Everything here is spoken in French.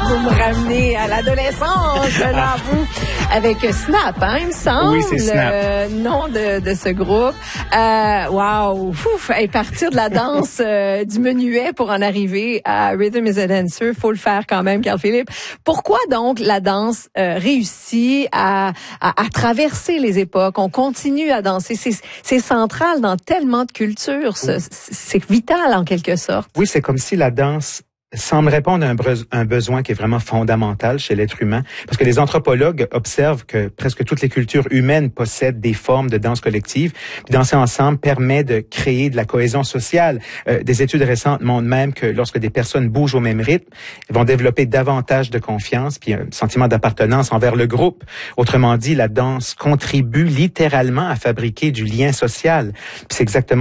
vous me ramenez à l'adolescence, là, vous, avec Snap, hein, il me semble. Oui, c'est Snap. Le nom de ce groupe. Wow, et partir de la danse du menuet pour en arriver à Rhythm is a Dancer, faut le faire quand même, Carl-Philippe. Pourquoi donc la danse réussit à traverser les époques? On continue à danser. C'est central dans tellement de cultures. C'est vital en quelque sorte. Oui, c'est comme si la danse semble répondre à un besoin qui est vraiment fondamental chez l'être humain. Parce que les anthropologues observent que presque toutes les cultures humaines possèdent des formes de danse collective. Puis danser ensemble permet de créer de la cohésion sociale. Des études récentes montrent même que lorsque des personnes bougent au même rythme, elles vont développer davantage de confiance puis un sentiment d'appartenance envers le groupe. Autrement dit, la danse contribue littéralement à fabriquer du lien social. Puis c'est exactement